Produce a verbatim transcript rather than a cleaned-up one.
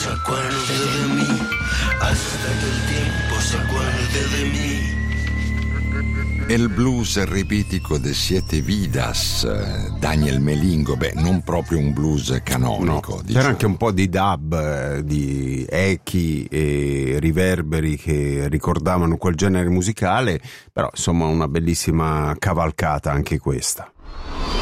se acuerde de mí, hasta que el tiempo se acuerde de mí. Il blues ripetico de Siete Vidas, Daniel Melingo, beh, non proprio un blues canonico. No, diciamo. C'era anche un po' di dub, di echi e riverberi che ricordavano quel genere musicale, però insomma una bellissima cavalcata anche questa.